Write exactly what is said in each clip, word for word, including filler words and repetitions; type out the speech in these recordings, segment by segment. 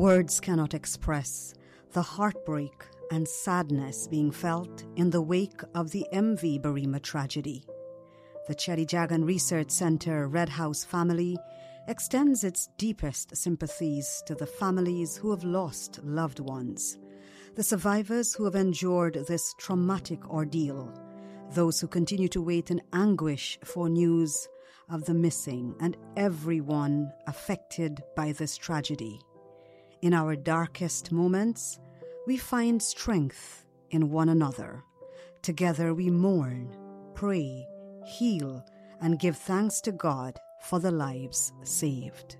Words cannot express the heartbreak and sadness being felt in the wake of the M V Barima tragedy. The Cheddi Jagan Research Center Red House family extends its deepest sympathies to the families who have lost loved ones, the survivors who have endured this traumatic ordeal, those who continue to wait in anguish for news of the missing, and everyone affected by this tragedy. In our darkest moments, we find strength in one another. Together we mourn, pray, heal, and give thanks to God for the lives saved.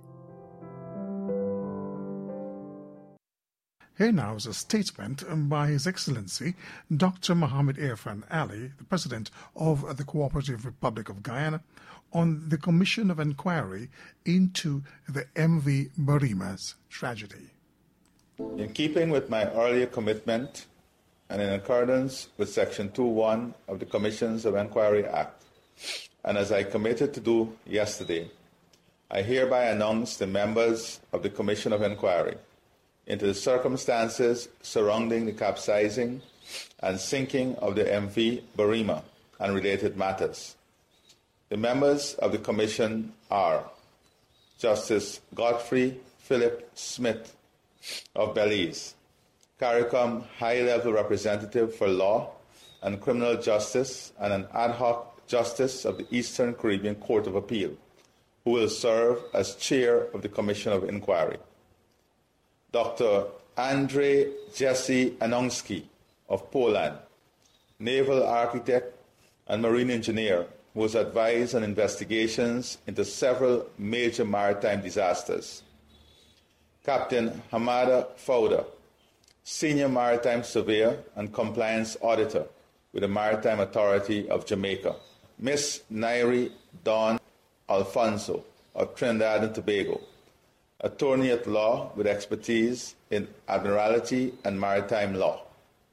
Here now is a statement by His Excellency Doctor Mohammed Irfan Ali, the President of the Cooperative Republic of Guyana, on the Commission of Inquiry into the M V Barima's tragedy. In keeping with my earlier commitment and in accordance with Section two one of the Commissions of Inquiry Act, and as I committed to do yesterday, I hereby announce the members of the Commission of Inquiry into the circumstances surrounding the capsizing and sinking of the M V Barima and related matters. The members of the Commission are Justice Godfrey Philip Smith of Belize, CARICOM High-Level Representative for Law and Criminal Justice and an ad hoc Justice of the Eastern Caribbean Court of Appeal, who will serve as Chair of the Commission of Inquiry. Doctor Andrzej Jesse Anonski of Poland, Naval Architect and Marine Engineer, who has advised on investigations into several major maritime disasters. Captain Hamada Fowda, Senior Maritime Surveyor and Compliance Auditor with the Maritime Authority of Jamaica. Miss Nairi Dawn Alfonso of Trinidad and Tobago, Attorney at Law with expertise in Admiralty and Maritime Law.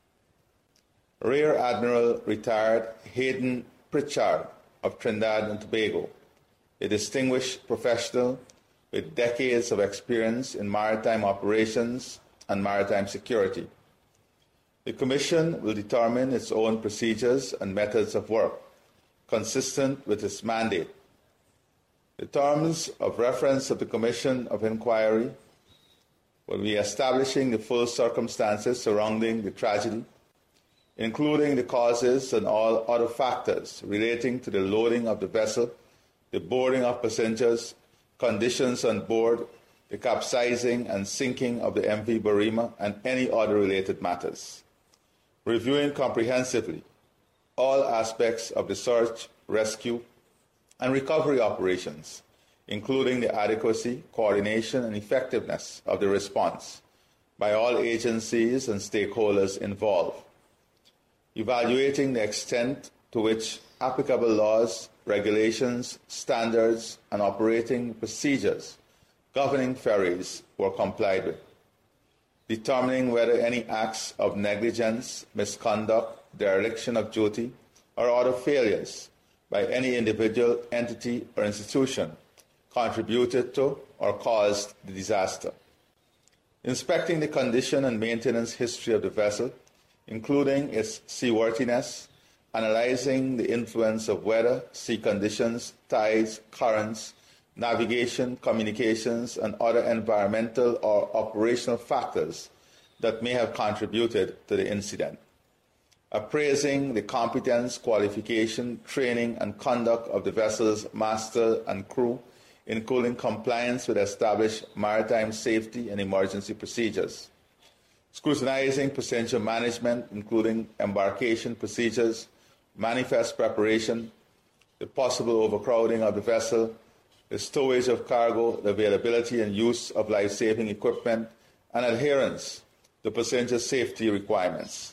Rear Admiral Retired Hayden Pritchard of Trinidad and Tobago, a distinguished professional with decades of experience in maritime operations and maritime security. The Commission will determine its own procedures and methods of work, consistent with its mandate. The terms of reference of the Commission of Inquiry will be establishing the full circumstances surrounding the tragedy, including the causes and all other factors relating to the loading of the vessel, the boarding of passengers, conditions on board, the capsizing and sinking of the M V Barima, and any other related matters. Reviewing comprehensively all aspects of the search, rescue, and recovery operations, including the adequacy, coordination, and effectiveness of the response by all agencies and stakeholders involved. Evaluating the extent to which applicable laws, regulations, standards, and operating procedures governing ferries were complied with. Determining whether any acts of negligence, misconduct, dereliction of duty, or other failures by any individual, entity, or institution contributed to or caused the disaster. Inspecting the condition and maintenance history of the vessel, including its seaworthiness, analyzing the influence of weather, sea conditions, tides, currents, navigation, communications, and other environmental or operational factors that may have contributed to the incident. Appraising the competence, qualification, training, and conduct of the vessel's master and crew, including compliance with established maritime safety and emergency procedures. Scrutinizing passenger management, including embarkation procedures, manifest preparation, the possible overcrowding of the vessel, the stowage of cargo, the availability and use of life-saving equipment, and adherence to passenger safety requirements.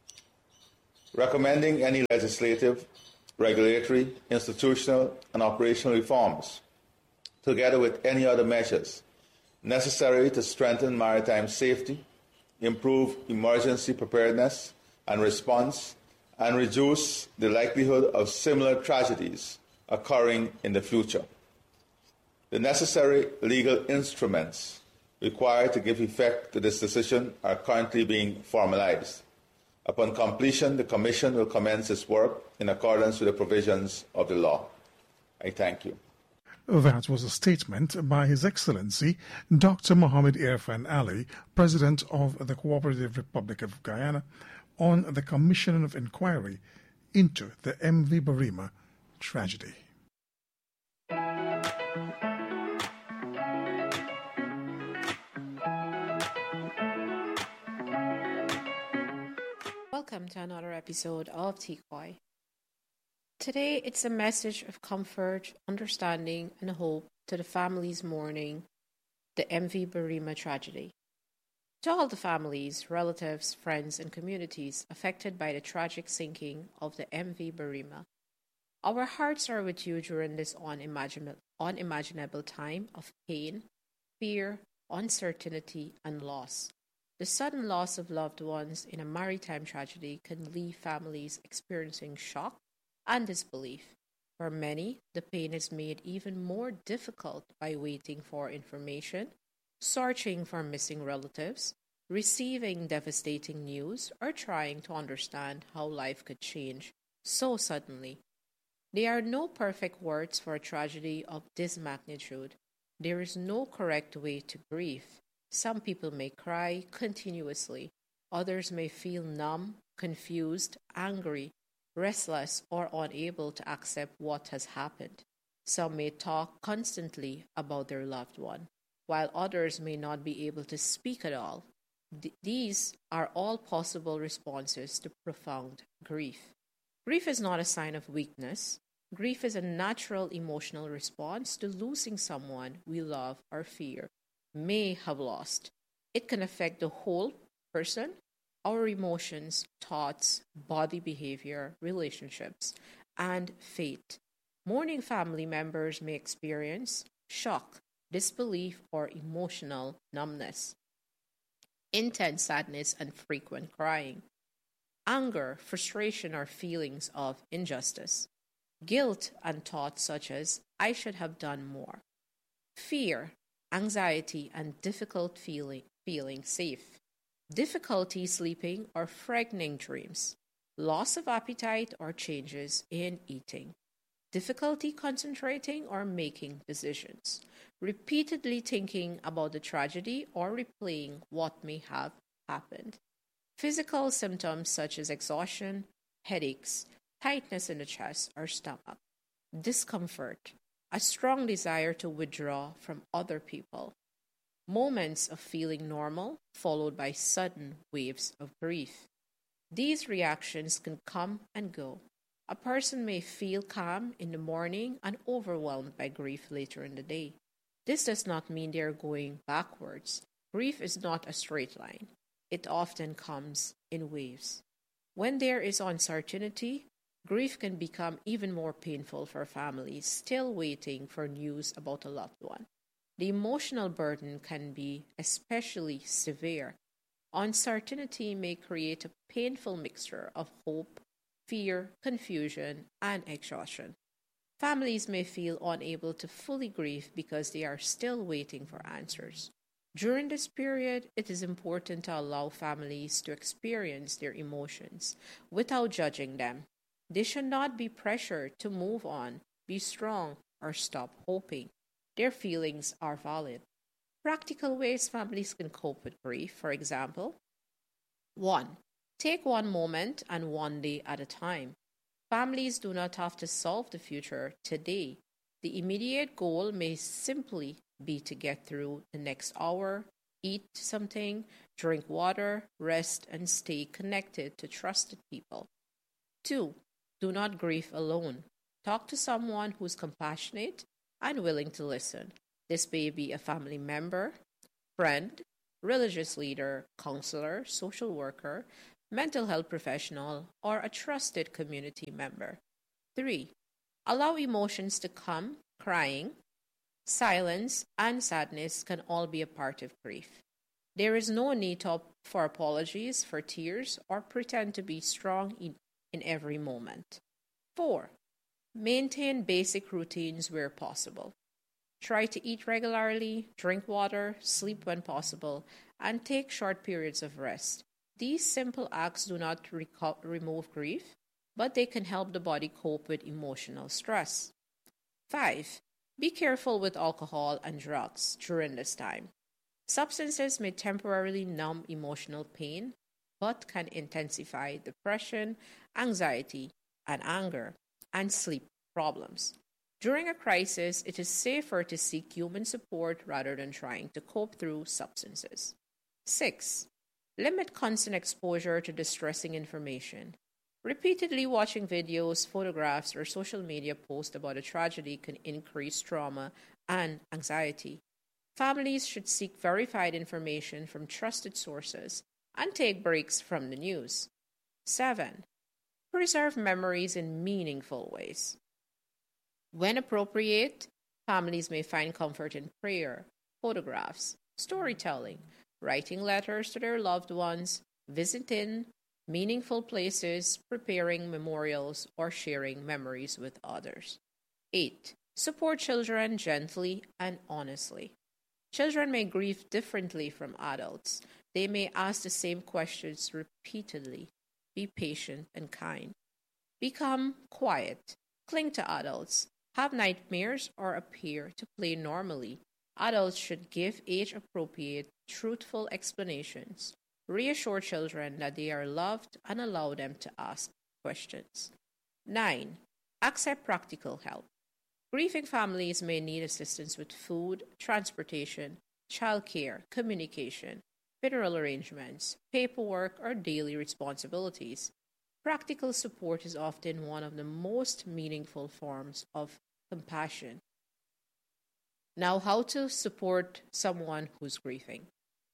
Recommending any legislative, regulatory, institutional, and operational reforms, together with any other measures necessary to strengthen maritime safety, improve emergency preparedness and response, and reduce the likelihood of similar tragedies occurring in the future. The necessary legal instruments required to give effect to this decision are currently being formalized. Upon completion, the Commission will commence its work in accordance with the provisions of the law. I thank you. That was a statement by His Excellency Doctor Mohamed Irfan Ali, President of the Cooperative Republic of Guyana, on the Commission of Inquiry into the M V Barima tragedy. Welcome to another episode of T Q I. Today, it's a message of comfort, understanding, and hope to the families mourning the M V Barima tragedy. To all the families, relatives, friends, and communities affected by the tragic sinking of the M V Barima, our hearts are with you during this unimaginable, unimaginable time of pain, fear, uncertainty, and loss. The sudden loss of loved ones in a maritime tragedy can leave families experiencing shock and disbelief. For many, the pain is made even more difficult by waiting for information, searching for missing relatives, receiving devastating news, or trying to understand how life could change so suddenly. There are no perfect words for a tragedy of this magnitude. There is no correct way to grieve. Some people may cry continuously. Others may feel numb, confused, angry, restless, or unable to accept what has happened. Some may talk constantly about their loved one, while others may not be able to speak at all. Th- these are all possible responses to profound grief. Grief is not a sign of weakness. Grief is a natural emotional response to losing someone we love or fear may have lost. It can affect the whole person, our emotions, thoughts, body behavior, relationships, and fate. Mourning family members may experience shock, disbelief, or emotional numbness, intense sadness, and frequent crying, anger, frustration, or feelings of injustice, guilt, and thoughts such as, I should have done more, fear, anxiety, and difficult feeling, feeling safe, difficulty sleeping or frightening dreams, loss of appetite or changes in eating, difficulty concentrating or making decisions, repeatedly thinking about the tragedy or replaying what may have happened, physical symptoms such as exhaustion, headaches, tightness in the chest or stomach, discomfort, a strong desire to withdraw from other people, moments of feeling normal followed by sudden waves of grief. These reactions can come and go. A person may feel calm in the morning and overwhelmed by grief later in the day. This does not mean they are going backwards. Grief is not a straight line. It often comes in waves. When there is uncertainty, grief can become even more painful for families still waiting for news about a loved one. The emotional burden can be especially severe. Uncertainty may create a painful mixture of hope, fear, confusion, and exhaustion. Families may feel unable to fully grieve because they are still waiting for answers. During this period, it is important to allow families to experience their emotions without judging them. They should not be pressured to move on, be strong, or stop hoping. Their feelings are valid. Practical ways families can cope with grief, for example. one. Take one moment and one day at a time. Families do not have to solve the future today. The immediate goal may simply be to get through the next hour, eat something, drink water, rest, and stay connected to trusted people. two. Do not grieve alone. Talk to someone who's compassionate and willing to listen. This may be a family member, friend, religious leader, counselor, social worker, mental health professional, or a trusted community member. three. Allow emotions to come. Crying, silence, and sadness can all be a part of grief. There is no need to, for apologies for tears or pretend to be strong in, in every moment. four. Maintain basic routines where possible. Try to eat regularly, drink water, sleep when possible, and take short periods of rest. These simple acts do not reco- remove grief, but they can help the body cope with emotional stress. Five, be careful with alcohol and drugs during this time. Substances may temporarily numb emotional pain, but can intensify depression, anxiety, and anger, and sleep problems. During a crisis, it is safer to seek human support rather than trying to cope through substances. Six, limit constant exposure to distressing information. Repeatedly watching videos, photographs, or social media posts about a tragedy can increase trauma and anxiety. Families should seek verified information from trusted sources and take breaks from the news. Seven, preserve memories in meaningful ways. When appropriate, families may find comfort in prayer, photographs, storytelling, writing letters to their loved ones, visiting meaningful places, preparing memorials, or sharing memories with others. Eight, support children gently and honestly. Children may grieve differently from adults. They may ask the same questions repeatedly. Be patient and kind. Become quiet. Cling to adults. Have nightmares or appear to play normally. Adults should give age-appropriate, truthful explanations. Reassure children that they are loved and allow them to ask questions. Nine, accept practical help. Grieving families may need assistance with food, transportation, childcare, communication, funeral arrangements, paperwork, or daily responsibilities. Practical support is often one of the most meaningful forms of compassion. Now, how to support someone who's grieving.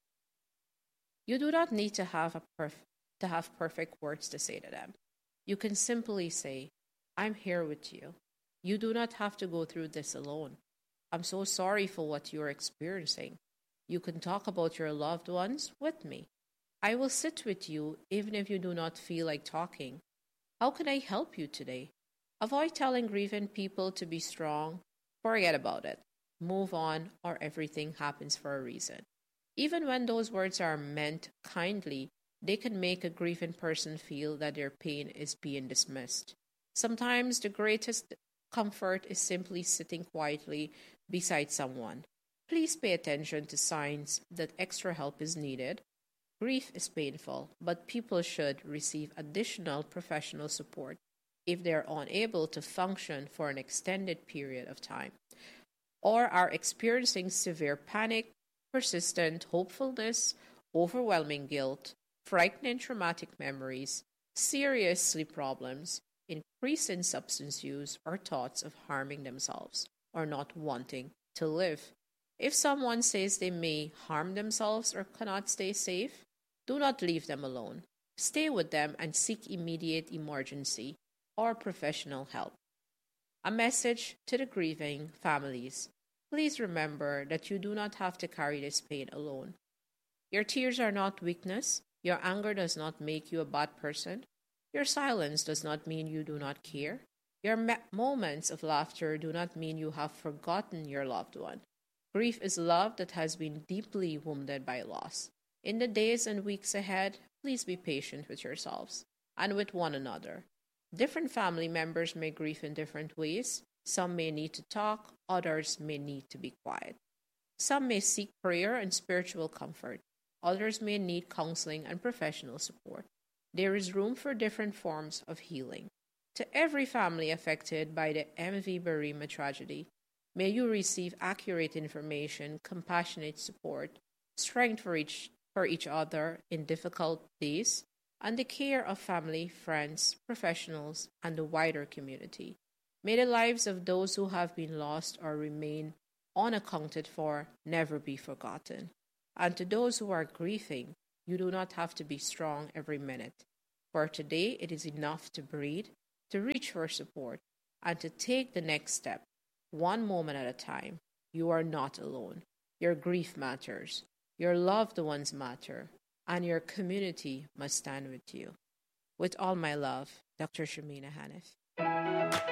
You do not need to have, a perf- to have perfect words to say to them. You can simply say, I'm here with you. You do not have to go through this alone. I'm so sorry for what you're experiencing. You can talk about your loved ones with me. I will sit with you even if you do not feel like talking. How can I help you today? Avoid telling grieving people to be strong. Forget about it. Move on, or everything happens for a reason. Even when those words are meant kindly, they can make a grieving person feel that their pain is being dismissed. Sometimes the greatest comfort is simply sitting quietly beside someone. Please pay attention to signs that extra help is needed. Grief is painful, but people should receive additional professional support if they are unable to function for an extended period of time, or are experiencing severe panic, persistent hopefulness, overwhelming guilt, frightening traumatic memories, serious sleep problems, increase in substance use, or thoughts of harming themselves or not wanting to live. If someone says they may harm themselves or cannot stay safe, do not leave them alone. Stay with them and seek immediate emergency or professional help. A message to the grieving families. Please remember that you do not have to carry this pain alone. Your tears are not weakness. Your anger does not make you a bad person. Your silence does not mean you do not care. Your me- moments of laughter do not mean you have forgotten your loved one. Grief is love that has been deeply wounded by loss. In the days and weeks ahead, please be patient with yourselves and with one another. Different family members may grieve in different ways. Some may need to talk, others may need to be quiet. Some may seek prayer and spiritual comfort. Others may need counseling and professional support. There is room for different forms of healing. To every family affected by the M V Berrima tragedy, may you receive accurate information, compassionate support, strength for each, for each other in difficult days, and the care of family, friends, professionals, and the wider community. May the lives of those who have been lost or remain unaccounted for never be forgotten. And to those who are grieving, you do not have to be strong every minute. For today, it is enough to breathe, to reach for support, and to take the next step, one moment at a time. You are not alone. Your grief matters. Your loved ones matter. And your community must stand with you. With all my love, Doctor Shamina Hanif.